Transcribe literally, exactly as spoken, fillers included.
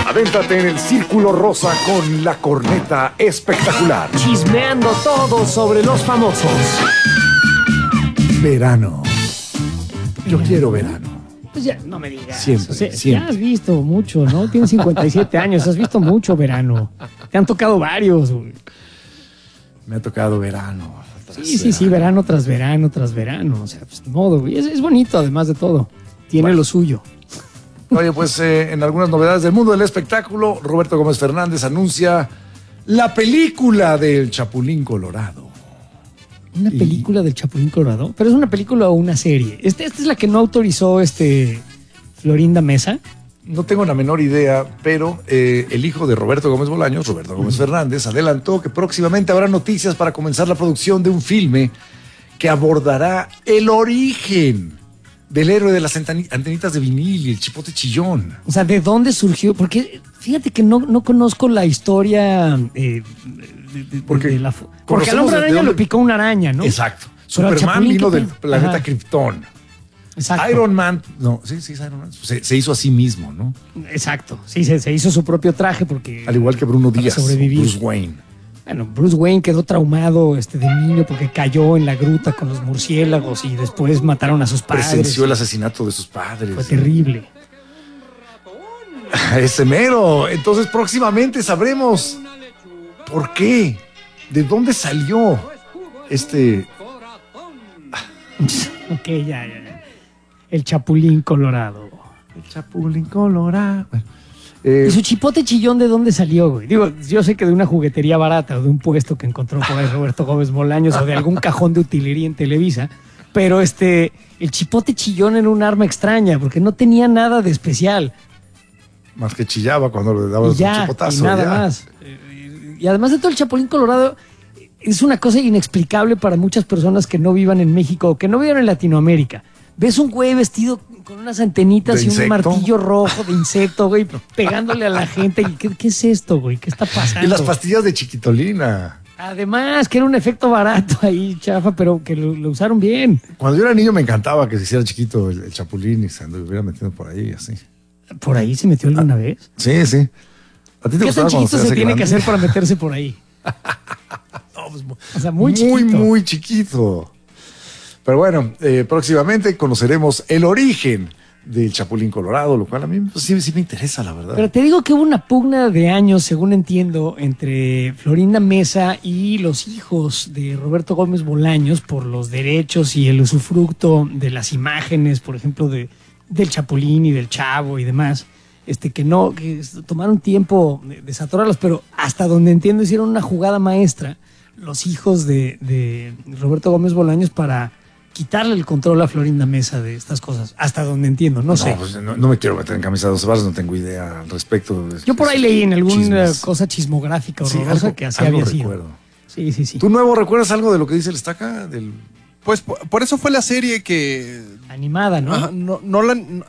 Avéntate en el círculo rosa con la corneta espectacular. Chismeando todo sobre los famosos. Verano. Yo quiero verano. Pues ya, no me digas. Siempre, O sea, siempre. Ya has visto mucho, ¿no? Tienes cincuenta y siete años, has visto mucho verano. Te han tocado varios, güey. Me ha tocado verano. Sí, sí, sí, verano tras verano tras verano. O sea, pues de modo, güey. Es, es bonito, además de todo. Tiene Bueno. lo suyo. Oye, pues eh, en algunas novedades del mundo del espectáculo, Roberto Gómez Fernández anuncia la película del Chapulín Colorado. Una Y- película del Chapulín Colorado. Pero es una película o una serie. Este, esta es la que no autorizó este Florinda Mesa. No tengo la menor idea, pero eh, el hijo de Roberto Gómez Bolaños, Roberto Gómez Fernández, adelantó que próximamente habrá noticias para comenzar la producción de un filme que abordará el origen del héroe de las anteni- antenitas de vinil y el chipote chillón. O sea, ¿de dónde surgió? Porque fíjate que no, no conozco la historia eh, de, de- Porque de la... Porque al conocemos hombre de araña dónde- lo picó una araña, ¿no? Exacto. Pero al Superman Chapulín, vino ¿qué del tal? planeta Ajá. Krypton. Exacto. Iron Man, no, sí, sí, es Iron Man. Se, se hizo a sí mismo, ¿no? Exacto. Sí, se, se hizo su propio traje porque... Al igual que Bruno para Díaz, o sobrevivir. Bruce Wayne. Bueno, Bruce Wayne quedó traumado este, de niño porque cayó en la gruta con los murciélagos y después mataron a sus padres. Presenció el asesinato de sus padres. Fue terrible. Ese mero. Entonces próximamente sabremos por qué, de dónde salió este... Ok, ya, ya, ya. El Chapulín Colorado. El Chapulín Colorado. Bueno, eh, ¿Y su chipote chillón de dónde salió, güey? Digo, yo sé que de una juguetería barata o de un puesto que encontró por ahí Roberto Gómez Bolaños o de algún cajón de utilería en Televisa, pero este, el chipote chillón era un arma extraña porque no tenía nada de especial. más que chillaba cuando le daban Y un ya, chipotazo. y nada ya. más. Eh, Y además de todo, el Chapulín Colorado es una cosa inexplicable para muchas personas que no vivan en México o que no vivan en Latinoamérica. Ves un güey vestido con unas antenitas ¿De y un insecto? martillo rojo de insecto, güey, pegándole a la gente. ¿Y ¿Qué, qué es esto, güey? ¿Qué está pasando? Y las pastillas de chiquitolina. Además, que era un efecto barato ahí, chafa, pero que lo, lo usaron bien. Cuando yo era niño me encantaba que se hiciera chiquito el, el chapulín y se anduviera metiendo por ahí, así. ¿Por ahí se metió alguna vez? Sí, sí. ¿A ti te ¿Qué tan gustaba cuando chiquito se hace tiene que grande? hacer para meterse por ahí? No, pues, O sea, muy muy, chiquito. muy chiquito. Pero bueno, eh, próximamente conoceremos el origen del Chapulín Colorado, lo cual a mí pues, sí, sí me interesa, la verdad. Pero te digo que hubo una pugna de años, según entiendo, entre Florinda Mesa y los hijos de Roberto Gómez Bolaños por los derechos y el usufructo de las imágenes, por ejemplo, de, del Chapulín y del Chavo y demás, este, que no, que tomaron tiempo de desatorarlos, pero hasta donde entiendo hicieron una jugada maestra los hijos de, de Roberto Gómez Bolaños para quitarle el control a Florinda Mesa de estas cosas, hasta donde entiendo, no, no, sé. pues, no, no me quiero meter en camisa de dos varas, no tengo idea al respecto. de- Yo por ahí leí en alguna chismes. cosa chismográfica Sí, horrorosa algo- que así algo había sido. recuerdo. Sí, sí, sí. ¿Tú, Nuevo, recuerdas algo de lo que dice el Estaca? Del... Pues por, por eso fue la serie que Animada, ¿no? ajá, no, no la,